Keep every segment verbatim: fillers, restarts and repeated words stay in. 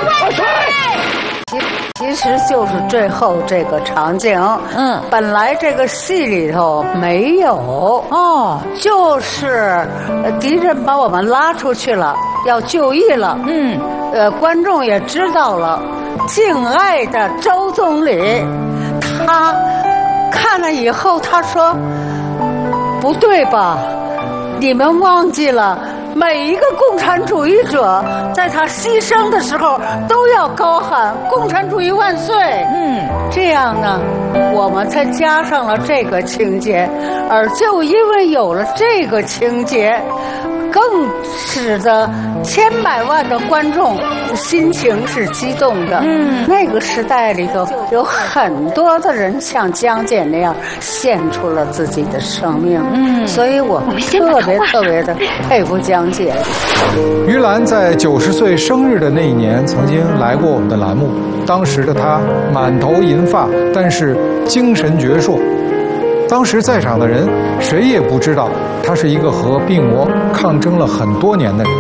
万岁！ 其实就是最后这个场景，嗯，本来这个戏里头没有哦，就是敌人把我们拉出去了，要就义了，嗯，呃，观众也知道了，敬爱的周总理，他看了以后，他说：“不对吧？你们忘记了。”每一个共产主义者在他牺牲的时候都要高喊共产主义万岁。嗯，这样呢我们才加上了这个情节，而就因为有了这个情节，更使得千百万的观众心情是激动的。嗯，那个时代里头有很多的人像江姐那样献出了自己的生命。嗯，所以我特别特别的佩服江姐。 于兰在九十岁生日的那一年曾经来过我们的栏目，当时的她满头银发，但是精神矍铄。当时在场的人谁也不知道她是一个和病魔抗争了很多年的人。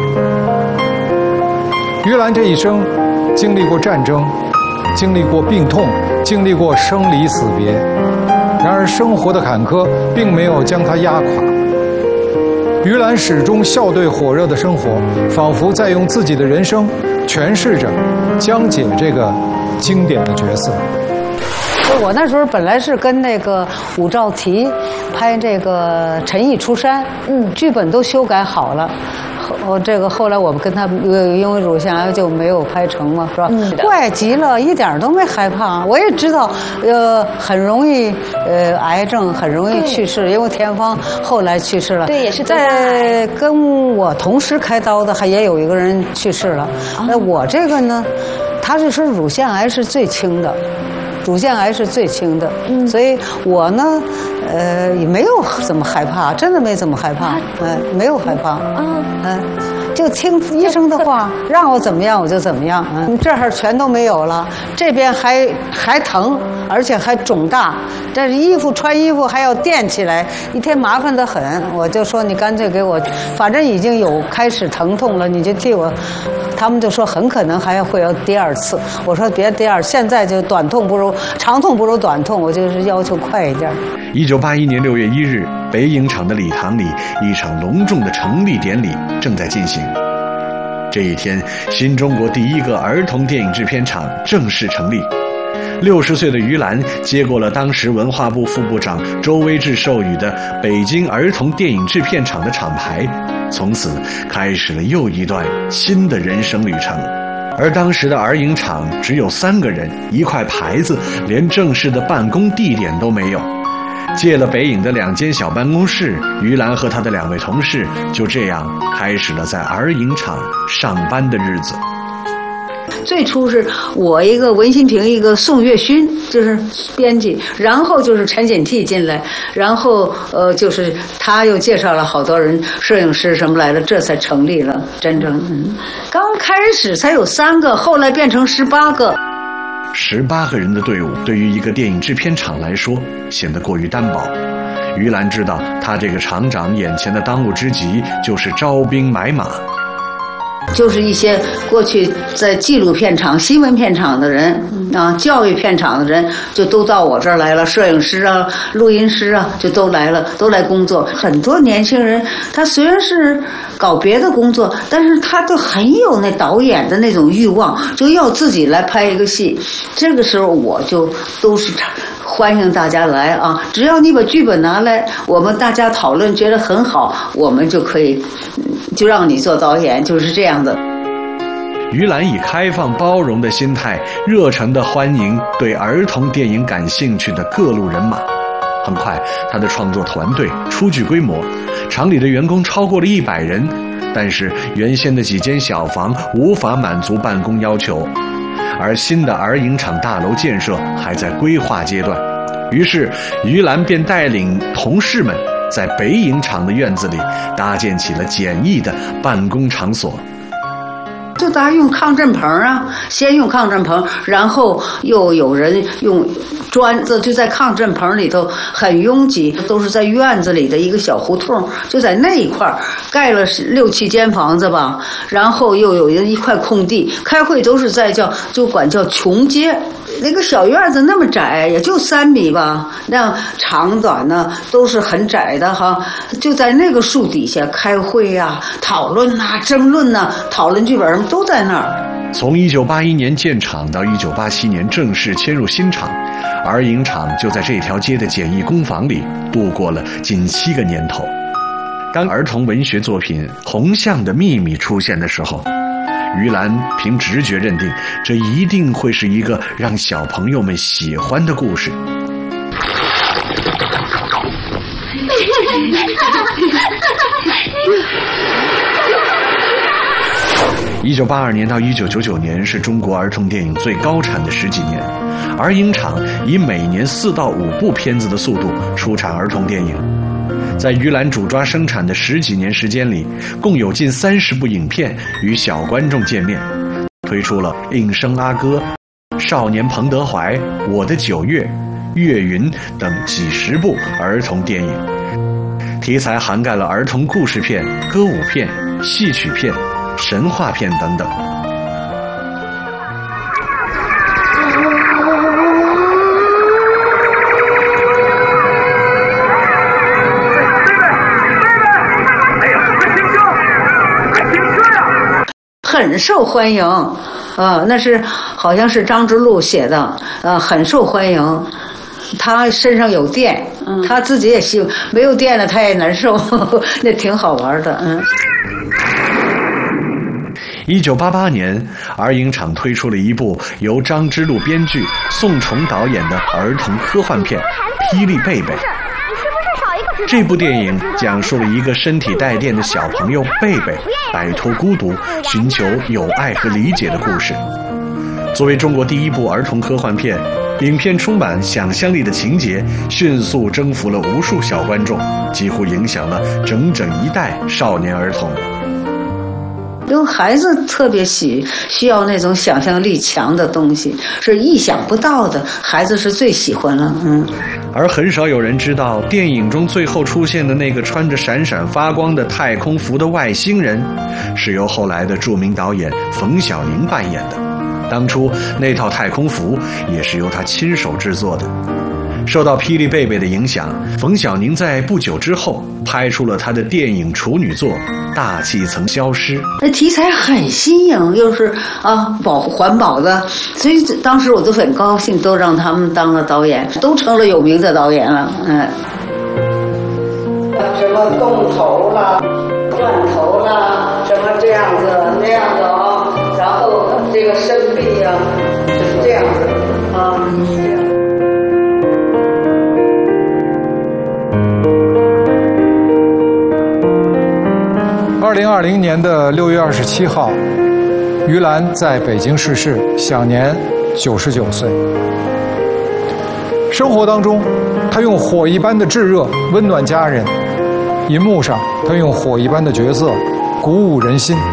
于兰这一生经历过战争，经历过病痛，经历过生离死别，然而生活的坎坷并没有将她压垮。于兰始终笑对火热的生活，仿佛在用自己的人生诠释着江姐这个经典的角色。 我那时候本来是跟那个武曌提拍这个《陈毅出山》，嗯，剧本都修改好了。我这个后来我们跟他因为乳腺癌就没有拍成嘛，是吧？嗯，怪极了，一点都没害怕。我也知道，呃，很容易，呃，癌症很容易去世，因为田芳后来去世了。 对，也是在跟我同时开刀的，还也有一个人去世了。那、哦、我这个呢，他是说乳腺癌是最轻的。乳腺癌是最轻的，嗯，所以我呢，呃，也没有怎么害怕，真的没怎么害怕，嗯、呃，没有害怕，嗯嗯、呃，就听医生的话，让我怎么样我就怎么样，嗯，这儿全都没有了，这边还还疼，而且还肿大，这衣服穿衣服还要垫起来，一天麻烦得很。我就说你干脆给我，反正已经有开始疼痛了，你就替我。他们就说很可能还会有第二次，我说别第二，现在就短痛不如长痛不如短痛，我就是要求快一点。 一九八一年六月一日，北影厂的礼堂里，一场隆重的成立典礼正在进行。这一天，新中国第一个儿童电影制片厂正式成立。六十岁的于兰接过了当时文化部副部长周威志授予的北京儿童电影制片厂的厂牌，从此开始了又一段新的人生旅程。而当时的儿影厂只有三个人，一块牌子，连正式的办公地点都没有。借了北影的两间小办公室，于兰和她的两位同事就这样开始了在儿影厂上班的日子。 最初是我一个文新平，一个宋岳勋，就是编辑，然后就是陈锦替进来，然后呃就是他又介绍了好多人，摄影师什么来了，这才成立了真正。嗯，刚开始才有三个，后来变成十八个。 十八个人的队伍对于一个电影制片厂来说显得过于单薄。于兰知道，他这个厂长眼前的当务之急就是招兵买马。 就是一些过去在纪录片厂、新闻片厂的人啊，教育片厂的人，就都到我这儿来了。摄影师啊、录音师啊，就都来了，都来工作。很多年轻人，他虽然是搞别的工作，但是他都很有那导演的那种欲望，就要自己来拍一个戏。这个时候，我就都是欢迎大家来啊！只要你把剧本拿来，我们大家讨论觉得很好，我们就可以就让你做导演，就是这样的。 于兰以开放包容的心态，热诚地欢迎对儿童电影感兴趣的各路人马。很快，他的创作团队初具规模，厂里的员工超过了一百人，但是原先的几间小房无法满足办公要求。而新的儿影厂大楼建设还在规划阶段，于是于兰便带领同事们在北影厂的院子里搭建起了简易的办公场所。 就大家用炕枕棚啊，先用炕枕棚，然后又有人用砖子，就在炕枕棚里头很拥挤，都是在院子里的一个小胡同，就在那一块盖了六七间房子吧，然后又有一块空地，开会都是在叫就管叫琼街。那个小院子那么窄，也就三米吧，那长短呢都是很窄的哈。就在那个树底下开会呀、啊、讨论呐、啊、争论呐、啊、讨论剧本什么都在那儿。 从一九八一年建厂到一九八七年正式迁入新厂，儿影厂就在这条街的简易工坊里度过了近七个年头。当儿童文学作品《红象的秘密》出现的时候，于兰凭直觉认定，这一定会是一个让小朋友们喜欢的故事。一九八二年到一九九九年是中国儿童电影最高产的十几年，儿影厂以每年四到五部片子的速度出产儿童电影。在于兰主抓生产的十几年时间里，共有近三十部影片与小观众见面，推出了《应声阿哥》《少年彭德怀》《我的九月》《岳云》等几十部儿童电影，题材涵盖了儿童故事片、歌舞片、戏曲片、神话片等等。 很受欢迎，呃，那是好像是张之路写的，呃，很受欢迎。他身上有电，嗯、他自己也喜欢，没有电了他也难受，呵呵，那挺好玩的，嗯。 一九八八年，儿影厂推出了一部由张之路编剧、宋崇导演的儿童科幻片《霹雳贝贝》。这部电影讲述了一个身体带电的小朋友贝贝摆脱孤独，寻求友爱和理解的故事。作为中国第一部儿童科幻片，影片充满想象力的情节迅速征服了无数小观众，几乎影响了整整一代少年儿童。 因为孩子特别喜需要那种想象力强的东西，是意想不到的，孩子是最喜欢了。嗯， 而很少有人知道，电影中最后出现的那个穿着闪闪发光的太空服的外星人，是由后来的著名导演冯小宁扮演的。当初那套太空服也是由他亲手制作的。受到霹雳贝贝的影响，冯小宁在不久之后拍出了他的电影处女作《大气层消失》。 那题材很新颖，又是啊保环保的，所以当时我都很高兴，都让他们当了导演，都成了有名的导演了。嗯，什么动头啦、转头啦，什么这样子那样子啊，然后这个深壁呀、啊，就是这样子啊，这样。 二零二零年的六月二十七号，于兰在北京逝世，享年九十九岁。生活当中，他用火一般的炙热温暖家人；银幕上，他用火一般的角色鼓舞人心。